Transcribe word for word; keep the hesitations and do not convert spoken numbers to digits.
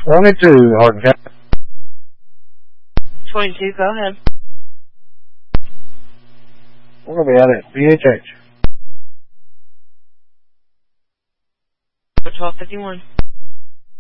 twenty-two, Hardin County. twenty-two, go ahead. We're going to be out at P H H. twelve fifty-one.